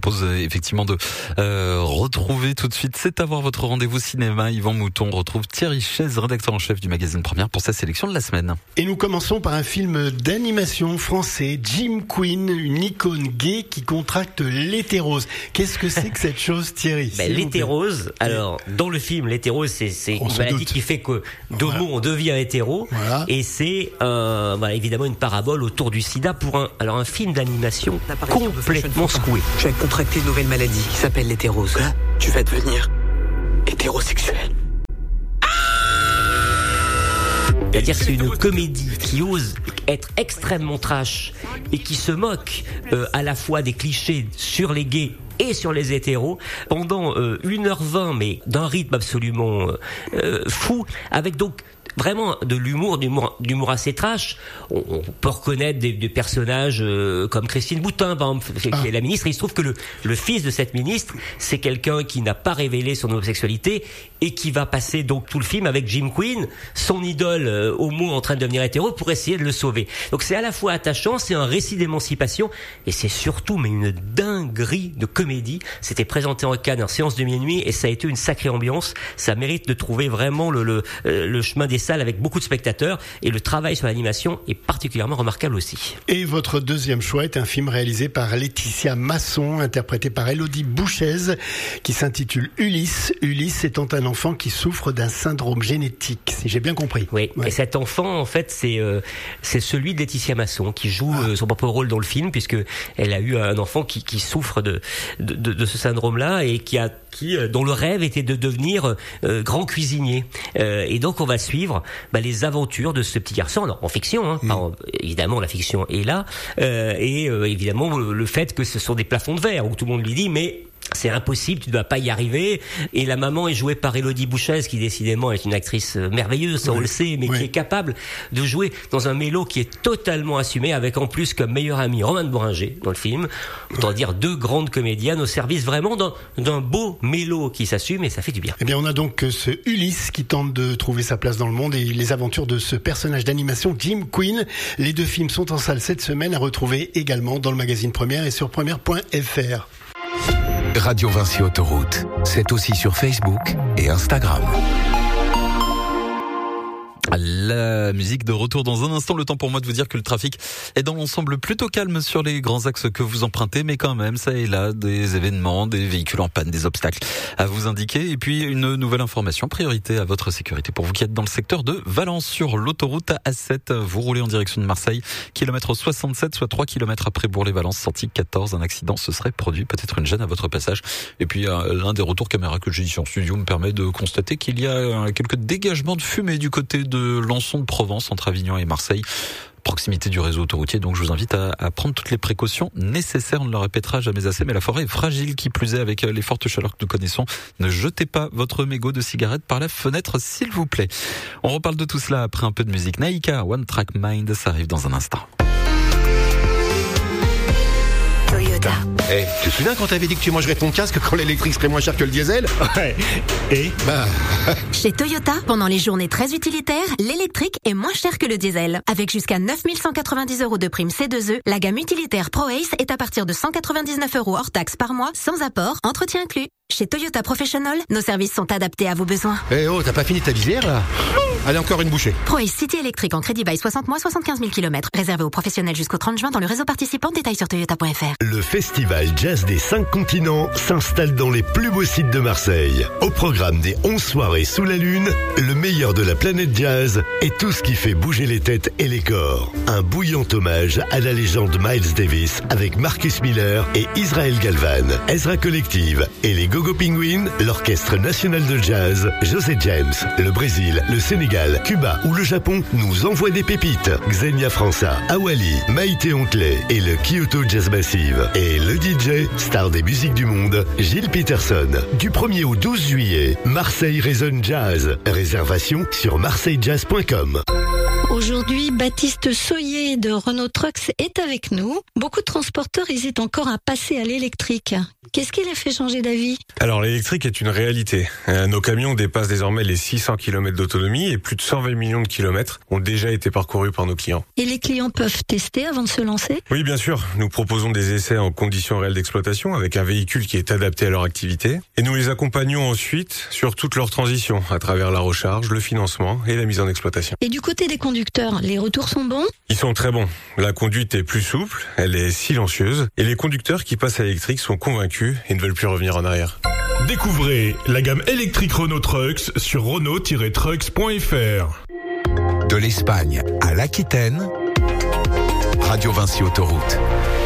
propose effectivement de retrouver tout de suite. C'est à voir votre rendez-vous cinéma. Yvan Mouton retrouve Thierry Chaise, rédacteur en chef du magazine Première, pour sa sélection de la semaine. Et nous commençons par un film d'animation français, Jim Queen, une icône gay qui contracte l'hétérose. Qu'est-ce que c'est que cette chose, Thierry? L'hétérose, alors dans le film, l'hétérose, c'est une maladie qui fait que d'homo on devient hétéro, et c'est évidemment une parabole autour du sida pour un film d'animation complètement secoué. Je vais contracter une nouvelle maladie qui s'appelle l'hétérose. Quoi ? Tu vas devenir hétérosexuel. C'est-à-dire c'est une comédie qui ose être extrêmement trash et qui se moque à la fois des clichés sur les gays et sur les hétéros pendant 1h20, mais d'un rythme absolument fou, avec donc vraiment de d'humour assez trash. On peut reconnaître des personnages comme Christine Boutin, par exemple, qui est la ministre. Et il se trouve que le fils de cette ministre, c'est quelqu'un qui n'a pas révélé son homosexualité et qui va passer donc tout le film avec Jim Queen, son idole homo en train de devenir hétéro, pour essayer de le sauver. Donc c'est à la fois attachant, c'est un récit d'émancipation, et c'est surtout une dinguerie de comédie. C'était présenté en Cannes en séance de minuit et ça a été une sacrée ambiance. Ça mérite de trouver vraiment le chemin des salles avec beaucoup de spectateurs, et le travail sur l'animation est particulièrement remarquable aussi. Et votre deuxième choix est un film réalisé par Laetitia Masson, interprété par Élodie Bouchez, qui s'intitule Ulysse. Ulysse étant un enfant qui souffre d'un syndrome génétique, si j'ai bien compris. Oui, et cet enfant, en fait, c'est celui de Laetitia Masson, qui joue son propre rôle dans le film, puisque elle a eu un enfant qui souffre de ce syndrome-là, et dont le rêve était de devenir grand cuisinier. Et donc on va suivre les aventures de ce petit garçon en fiction. Alors, évidemment, la fiction est là, et évidemment le fait que ce sont des plafonds de verre où tout le monde lui dit mais c'est impossible, tu ne dois pas y arriver. Et la maman est jouée par Élodie Bouchez, qui décidément est une actrice merveilleuse, ça on le sait, mais qui est capable de jouer dans un mélo qui est totalement assumé, avec en plus comme meilleur ami Romain Bourringer dans le film. Autant dire deux grandes comédiennes au service vraiment d'un beau mélo qui s'assume, et ça fait du bien. Eh bien, on a donc ce Ulysse qui tente de trouver sa place dans le monde, et les aventures de ce personnage d'animation, Jim Queen. Les deux films sont en salle cette semaine, à retrouver également dans le magazine Première et sur première.fr. Radio Vinci Autoroute, c'est aussi sur Facebook et Instagram. La musique de retour dans un instant. Le temps pour moi de vous dire que le trafic est dans l'ensemble plutôt calme sur les grands axes que vous empruntez, mais quand même, ça et là, des événements, des véhicules en panne, des obstacles à vous indiquer. Et puis, une nouvelle information, priorité à votre sécurité pour vous qui êtes dans le secteur de Valence, sur l'autoroute A7. Vous roulez en direction de Marseille, kilomètre 67, soit 3 kilomètres après Bourg-les-Valences, sortie 14. Un accident se serait produit, peut-être une gêne à votre passage. Et puis, l'un des retours caméra que j'ai ici en studio me permet de constater qu'il y a quelques dégagements de fumée du côté de Lançon de Provence, entre Avignon et Marseille, proximité du réseau autoroutier. Donc je vous invite à prendre toutes les précautions nécessaires. On ne le répétera jamais assez, mais la forêt est fragile, qui plus est avec les fortes chaleurs que nous connaissons. Ne jetez pas votre mégot de cigarette par la fenêtre, s'il vous plaît. On reparle de tout cela après un peu de musique. Naïka, One Track Mind, ça arrive dans un instant. Toyota. Tu te souviens quand t'avais dit que tu mangerais ton casque quand l'électrique serait moins cher que le diesel? Ouais. Et Chez Toyota, pendant les journées très utilitaires, l'électrique est moins cher que le diesel. Avec jusqu'à 9 190 € de prime C2E, la gamme utilitaire ProAce est à partir de 199 € hors taxe par mois, sans apport, entretien inclus. Chez Toyota Professional, nos services sont adaptés à vos besoins. T'as pas fini ta visière là? Allez, encore une bouchée. ProAce City électrique en crédit bail 60 mois, 75 000 km. Réservé aux professionnels jusqu'au 30 juin dans le réseau participant. Détails sur toyota.fr. Le festival Jazz des 5 continents s'installe dans les plus beaux sites de Marseille. Au programme des 11 soirées sous la lune, le meilleur de la planète jazz et tout ce qui fait bouger les têtes et les corps. Un bouillant hommage à la légende Miles Davis avec Marcus Miller et Israel Galvan, Ezra Collective et les Gogo Penguins, l'Orchestre National de Jazz, José James, le Brésil, le Sénégal, Cuba ou le Japon nous envoient des pépites. Xenia França, Awali, Maïté Ontley et le Kyoto Jazz Massive. Et le DJ, star des musiques du monde, Gilles Peterson. Du 1er au 12 juillet, Marseille résonne jazz. Réservation sur marseillejazz.com. Aujourd'hui, Baptiste Soyer de Renault Trucks est avec nous. Beaucoup de transporteurs hésitent encore à passer à l'électrique. Qu'est-ce qui l'a fait changer d'avis? Alors l'électrique est une réalité. Nos camions dépassent désormais les 600 km d'autonomie et plus de 120 millions de kilomètres ont déjà été parcourus par nos clients. Et les clients peuvent tester avant de se lancer? Oui, bien sûr. Nous proposons des essais en conditions réelles d'exploitation avec un véhicule qui est adapté à leur activité. Et nous les accompagnons ensuite sur toute leur transition à travers la recharge, le financement et la mise en exploitation. Et du côté des conducteurs, les retours sont bons? Ils sont très bons. La conduite est plus souple, elle est silencieuse et les conducteurs qui passent à l'électrique sont convaincus et ne veulent plus revenir en arrière. Découvrez la gamme électrique Renault Trucks sur Renault-Trucks.fr. De l'Espagne à l'Aquitaine, Radio Vinci Autoroute.